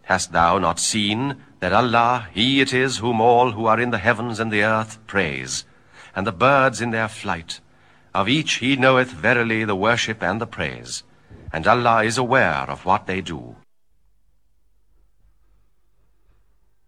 Hast thou not seen that Allah, He it is whom all who are in the heavens and the earth praise, and the birds in their flight? Of each He knoweth verily the worship and the praise, and Allah is aware of what they do.